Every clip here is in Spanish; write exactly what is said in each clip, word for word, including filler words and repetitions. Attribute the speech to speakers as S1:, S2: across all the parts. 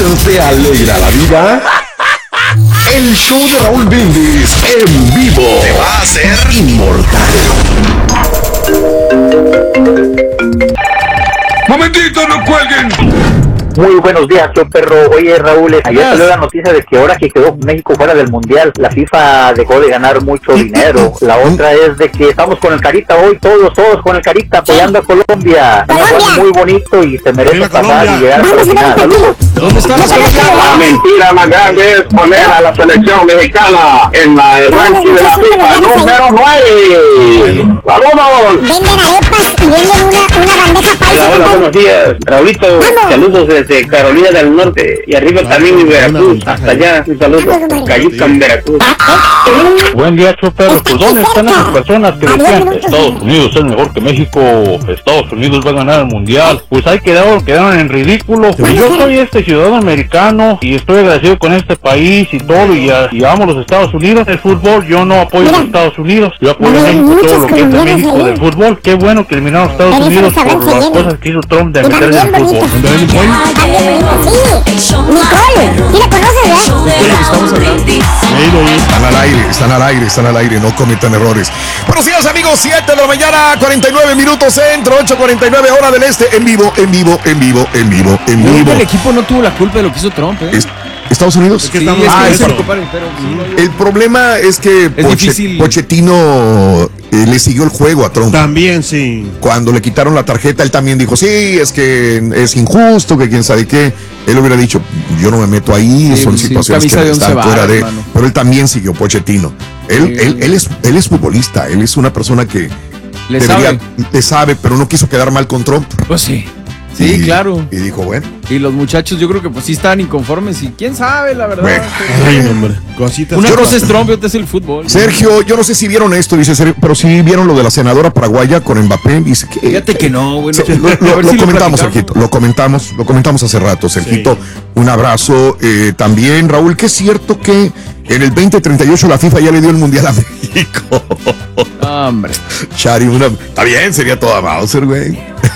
S1: ¿Quién te alegra la vida? El show de Raúl Brindis en vivo
S2: te va a hacer
S1: inmortal.
S3: ¡Momentito, no cuelguen!
S4: Muy buenos días, yo perro. Oye, Raúl, ayer salió la noticia de que ahora que quedó México fuera del Mundial, la FIFA dejó de ganar mucho dinero. La otra es de que estamos con el Carita hoy, todos, todos con el Carita apoyando a Colombia. Están jugando muy bonito y se merece pasar y llegar a la final. Saludos.
S3: ¿Dónde está la selección?
S5: La mentira más grande es poner a la selección mexicana en la el ranking de la FIFA número nueve. ¡Saludos!
S6: Venden arepas y venden una, una bandeja paisa.
S5: Hola, buenos días, Raulito. Saludos desde Carolina del Norte y arriba también en Veracruz. Hasta allá, un saludo. Cayucan, Veracruz.
S7: Buen día, Chopero. Pues ¿dónde están esas personas que decían Estados Unidos es mejor que México? Estados Unidos va a ganar el Mundial. Pues ahí quedaron, quedaron en ridículo. Yo soy este ciudadano americano y estoy agradecido con este país y todo, y, y amo los Estados Unidos. El fútbol, yo no apoyo a los Estados Unidos, yo apoyo a México, todo lo que es de México del fútbol. Qué bueno que eliminaron a Estados Unidos por las cosas que hizo Trump de meter en el fútbol.
S6: Sí, Nicole, ¿sí la conoces, verdad?
S1: Están al aire, están al aire, están al aire, no cometan errores. Buenos días, amigos, siete de la mañana, cuarenta y nueve minutos centro, ocho cuarenta y nueve hora del este, en vivo, en vivo, en vivo, en vivo, en
S3: Yo creo que
S1: vivo.
S3: el equipo no tuvo la culpa de lo que hizo Trump, ¿eh?
S1: Es- ¿Estados Unidos?
S3: Es que
S1: Sí,
S3: estamos
S1: ah,
S3: con
S1: es
S3: eso.
S1: el-
S3: Compadre, pero sí, no, yo-
S1: El problema es que
S3: Es
S1: Poche-
S3: difícil.
S1: Pochettino eh, le siguió el juego a Trump.
S8: También, sí.
S1: Cuando le quitaron la tarjeta, él también dijo, sí, es que es injusto, que quién sabe qué. Él hubiera dicho, yo no me meto ahí,
S3: Sí,
S1: son
S3: sí,
S1: situaciones
S3: camisa
S1: que
S3: de once
S1: están fuera
S3: varas,
S1: de...
S3: mano.
S1: Pero él también siguió Pochettino. Él,
S3: Sí.
S1: él, él, es, él es futbolista, él es una persona que
S3: Le
S1: debería-
S3: sabe.
S1: le sabe, pero no quiso quedar mal con Trump.
S3: Pues sí. Sí,
S1: Y-
S3: claro.
S1: Y dijo, bueno,
S3: Y los muchachos yo creo que pues sí estaban inconformes y quién sabe, la verdad.
S1: Bueno.
S8: Ay, hombre. Cositas.
S3: Una
S1: Yo no
S3: cosa
S1: sé.
S3: es Trump y otra es el fútbol.
S1: Sergio, yo no sé si vieron esto, dice Sergio, pero sí vieron lo de la senadora paraguaya con Mbappé. Dice que...
S3: Fíjate que no, güey.
S1: Sí,
S3: no.
S1: lo,
S3: A
S1: lo-
S3: ver
S1: lo
S3: si
S1: comentamos,
S3: platicamos.
S1: Sergito, lo comentamos, lo comentamos hace rato, Sergito. Un abrazo. Eh, también, Raúl, que es cierto que en el veinte treinta y ocho la FIFA ya le dio el Mundial a México.
S3: Hombre.
S1: Chari, una... Está bien, sería toda Mauser, güey.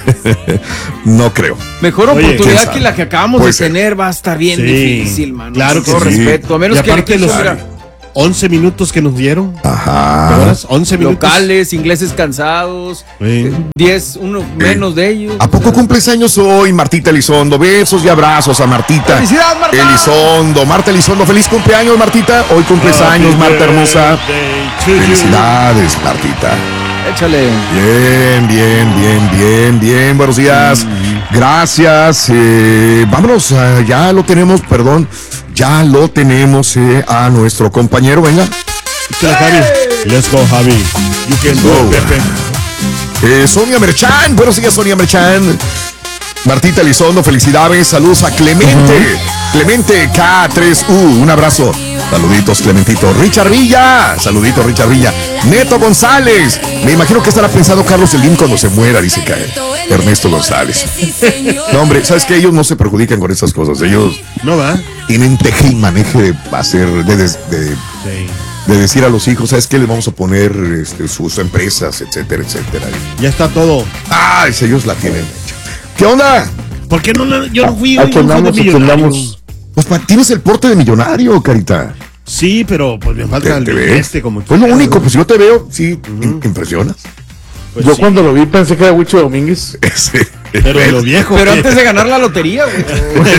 S1: No creo.
S3: Mejor
S8: Oye,
S1: quién
S3: oportunidad
S1: sabe.
S3: que la que acabamos
S1: Puede
S3: de
S1: ser.
S3: tener va a estar bien
S8: Sí,
S3: difícil, mano.
S8: claro
S3: Con todo
S8: que sí.
S3: respeto. A menos
S8: Y
S3: que
S8: aparte
S3: que
S8: los
S3: fuera
S8: once minutos que nos dieron.
S1: Ajá.
S8: ¿Verdad? once minutos.
S3: locales, ingleses cansados,
S8: Sí.
S3: diez, uno menos de ellos.
S1: ¿A poco cumples años hoy, Martita Elizondo? Besos y abrazos a Martita.
S3: ¡Felicidades, Marta!
S1: Elizondo, Marta Elizondo, feliz cumpleaños, Martita. Hoy cumples años, Marta hermosa. Felicidades, Martita.
S3: Échale.
S1: Bien, bien, bien, bien, bien. Buenos días. Gracias. Eh, vámonos, ah, ya lo tenemos, perdón. Ya lo tenemos eh, a nuestro compañero. Venga.
S8: Échale, Javi. Let's go, Javi. You can do it, Pepe.
S1: Eh, Sonia Merchan. Buenos días, Sonia Merchan. Martita Elizondo, felicidades. Saludos a Clemente. Clemente K tres U. Un abrazo. Saluditos, Clementito. Richard Villa. Saluditos, Richard Villa. Neto González. Me imagino que estará pensando Carlos Elín cuando se muera, dice que Ernesto González. No, hombre, ¿sabes qué? Ellos no se perjudican con esas cosas. Ellos
S8: No va.
S1: tienen teje y maneje de hacer, de, de, de,
S8: Sí.
S1: de decir a los hijos, ¿sabes qué? Les vamos a poner este, sus empresas, etcétera, etcétera.
S8: Ya está todo.
S1: Ah, ellos la tienen hecha. ¿Qué onda?
S8: ¿Por qué no? la- Yo no fui.
S9: Aquí
S8: no fui de
S9: andamos, aquí
S8: millonario.
S9: andamos.
S1: Pues pa- tienes el porte de millonario, Carita.
S8: Sí, pero pues me falta
S1: ¿Te,
S8: el
S1: te ves?
S8: billete como
S1: Pues lo
S8: quieras.
S1: único, pues yo te veo, sí, im- impresionas.
S8: Pues
S9: Yo
S8: sí,
S9: cuando lo vi pensé que era Huicho Domínguez.
S1: Ese-
S8: Pero de lo viejo.
S3: Pero
S8: ¿qué?
S3: antes de ganar la lotería, güey.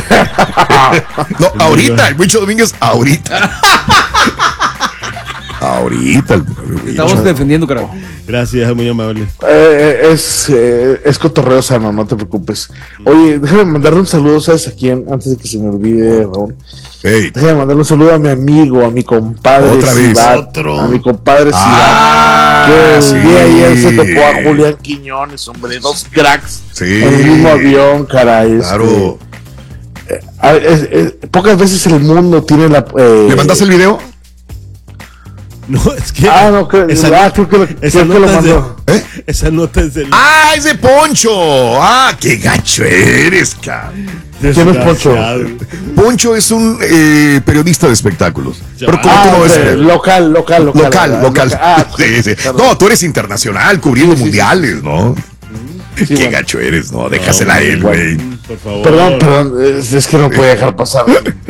S1: No, ahorita, el Huicho Domínguez, ahorita. Ahorita, el
S3: Estamos
S1: Huicho.
S3: defendiendo, carajo.
S8: Gracias, muy amable.
S9: Eh, es, eh, es cotorreo sano, no te preocupes. Oye, déjame mandarle un saludo, ¿sabes a quién? Antes de que se me olvide, Raúl.
S1: Hey,
S9: Déjame mandarle un saludo a mi amigo, a mi compadre
S1: Otra vez.
S9: Ciudad.
S8: Otro.
S9: A mi compadre
S1: Ah,
S9: Ciudad. Que
S1: sí.
S9: el día de ayer se topó a Julián Quiñones, hombre, dos cracks.
S1: sí.
S9: En el mismo avión, caray. este,
S1: Claro.
S9: a- es- es- pocas veces el mundo tiene la. eh,
S1: ¿Le mandaste el video?
S8: No, es que.
S9: Ah, no, creo,
S8: esa
S9: ah,
S8: nota-
S9: creo que, lo-
S8: esa
S9: creo que lo
S8: nota es de-
S9: mandó.
S1: ¿Eh?
S8: Esa nota es del.
S1: ¡Ah, es de Poncho! ¡Ah, qué gacho eres, cabrón!
S9: ¿Quién es Poncho?
S8: desgraciado.
S1: Poncho es un eh, periodista de espectáculos. Pero como
S9: Ah,
S1: tú no
S9: ok,
S1: eres.
S9: local, local, local.
S1: Local,
S9: ¿verdad?
S1: local.
S9: Ah,
S1: Sí, sí.
S9: perdón.
S1: No, tú eres internacional, cubriendo
S9: Sí, sí, sí.
S1: mundiales, ¿no?
S9: Sí,
S1: Qué
S9: bueno.
S1: gacho eres, ¿no? Déjasela a él,
S9: bueno.
S1: güey.
S8: Por favor.
S9: Perdón, perdón, es, es que no puede dejar pasar.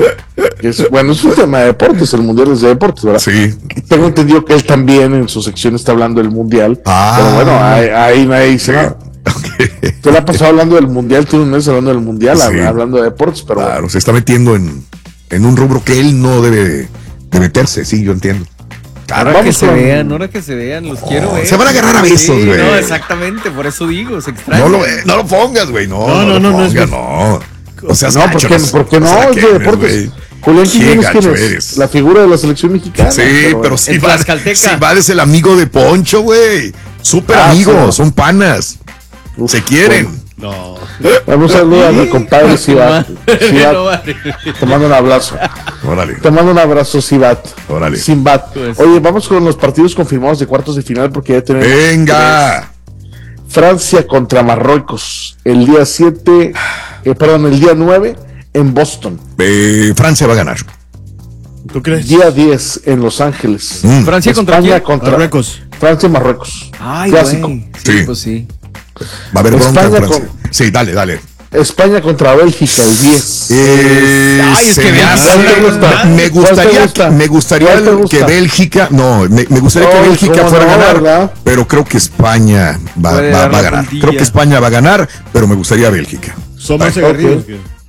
S9: Es, bueno, es un tema de deportes, el mundial es de deportes, ¿verdad?
S1: Sí.
S9: Tengo entendido que él también en su sección está hablando del mundial.
S1: Ah.
S9: Pero bueno, ahí, ahí nadie dice nada.
S1: Okay.
S9: Te la ha pasado hablando del mundial, tú un mes hablando del mundial,
S1: Sí.
S9: hablando de deportes, pero
S1: Claro,
S9: bueno.
S1: se está metiendo en, en un rubro que él no debe de meterse, sí, yo entiendo.
S3: Ahora
S9: Vamos
S3: que se
S9: con-
S3: vean, ahora que se vean, los quiero ver.
S1: se van a agarrar a besos,
S3: Sí,
S1: güey.
S3: No, exactamente, por eso digo, se extraña.
S1: No lo, no lo pongas, güey, no.
S8: No, no,
S1: lo
S8: no, no es
S1: pongas,
S8: que-
S1: no. O sea,
S9: No, ¿por qué, ¿por qué no? Es de deportes. Julián
S1: Qué
S9: Quiñones, ¿quién
S1: gacho
S9: es?
S1: eres.
S9: La figura de la selección mexicana.
S1: Sí,
S9: bueno.
S1: pero si
S3: En
S1: va,
S3: Tlaxcalteca.
S1: si va es el amigo de Poncho, güey. Súper
S9: Ah,
S1: amigos,
S9: sí.
S1: son panas.
S9: Uf,
S1: Se quieren.
S9: bueno.
S8: No.
S9: Vamos a saludar a mi compadre Sibat.
S3: No
S9: Sibat,
S3: vale.
S9: te mando un abrazo.
S1: Órale,
S9: Te mando un abrazo, Sibat.
S1: órale.
S9: Simbat.
S3: Pues.
S9: Oye, vamos con los partidos confirmados de cuartos de final porque ya tenemos
S1: Venga.
S9: Francia contra Marruecos el día siete, eh, perdón, el día nueve en Boston.
S1: Eh, Francia va a ganar.
S8: ¿Tú crees?
S9: Día diez en Los Ángeles.
S1: Mm.
S3: ¿Francia contra
S9: España
S3: quién?
S9: contra
S8: Marruecos.
S9: Francia y Marruecos.
S3: Ay,
S9: Clásico.
S3: güey. Sí,
S1: Sí.
S3: pues sí.
S1: Va a haber bronca en
S9: España
S1: Francia.
S9: con-
S1: Sí, dale, dale.
S9: España contra Bélgica el diez.
S1: Eh,
S3: Ay, es
S1: se
S3: que
S1: me
S3: Bélgica-
S1: hace-
S9: ¿Cuál te gusta?
S1: me
S9: ¿Cuál te
S1: gustaría,
S9: gusta?
S1: me gustaría
S9: ¿Cuál te gusta?
S1: que Bélgica, no, me, me gustaría que
S9: Ay,
S1: Bélgica
S9: cómo
S1: fuera
S9: no,
S1: a ganar,
S9: ¿verdad?
S1: pero creo que España va,
S3: Puede
S1: va-
S3: dar
S1: va a
S3: la
S1: ganar.
S3: puntilla.
S1: Creo que España va a ganar, pero me gustaría Bélgica.
S8: Son más
S1: Ay,
S8: aguerridos.
S9: ok.
S8: que-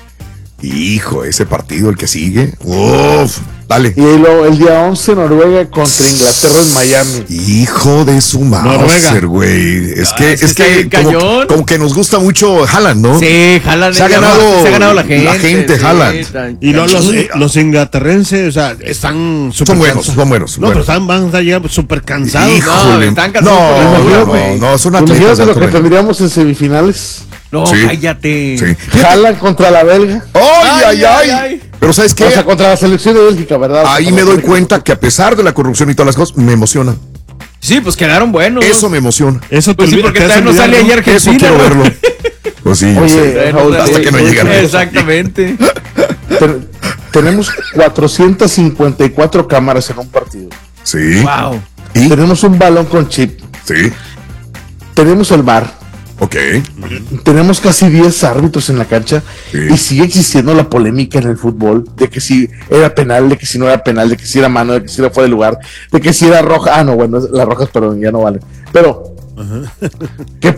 S1: Hijo, ese partido, el que sigue. Uf, dale.
S9: Y luego el día once Noruega contra Inglaterra en Miami.
S1: Hijo de su
S8: Noruega.
S1: Mauser, güey. Es que,
S3: Ah,
S1: es
S3: es que
S1: que
S3: está bien
S1: como,
S3: cañón.
S1: como que nos gusta mucho Haaland, ¿no?
S3: Sí, jalan.
S1: Se ha ganado
S3: se ha ganado la gente.
S1: la gente,
S3: sí,
S1: Haaland.
S3: tan-
S8: Y luego los,
S3: tan-
S8: eh, los inglaterrenses, o sea, están súper
S1: Son buenos,
S8: cansados.
S1: son buenos.
S8: No,
S1: buenos.
S8: pero están, van a estar ya súper cansados.
S3: Hijo. No, están cansados por la
S1: no,
S3: altura,
S1: no,
S3: güey.
S1: no, son atletas.
S9: Imagínate
S1: de
S9: lo
S1: alto
S9: que
S1: nivel.
S9: tendríamos en semifinales.
S3: No,
S1: Sí.
S3: cállate.
S1: Sí.
S9: Jalan contra la belga.
S1: ¡Ay, ay, ay! Pero ¿sabes qué?
S9: O sea, contra la selección de Bélgica, ¿verdad?
S1: Ahí
S9: Contra
S1: me
S9: la
S1: doy
S9: Bélgica.
S1: cuenta que a pesar de la corrupción y todas las cosas, me emociona.
S3: Sí, pues quedaron buenos.
S1: Eso me emociona.
S8: Eso te
S3: Pues sí,
S8: olvida-
S3: porque
S8: te hace
S3: todavía no
S8: olvidar,
S3: sale
S8: ¿no?
S3: ayer
S1: Eso
S3: Argentina.
S1: quiero
S3: ¿no?
S1: verlo. Pues sí, yo
S9: Oye,
S1: sé.
S9: Raúl,
S1: hasta que no llegan.
S3: Exactamente.
S9: Ten- tenemos cuatrocientas cincuenta y cuatro cámaras en un partido.
S1: Sí.
S3: Wow.
S1: ¿Y?
S9: Tenemos un balón con chip.
S1: Sí.
S9: Tenemos el V A R.
S1: Ok.
S9: Tenemos casi diez árbitros en la cancha.
S1: Sí.
S9: Y sigue existiendo la polémica en el fútbol de que si era penal, de que si no era penal, de que si era mano, de que si era fuera de lugar, de que si era roja. Ah, no, bueno, las rojas, perdón, ya no valen. Pero, ¿qué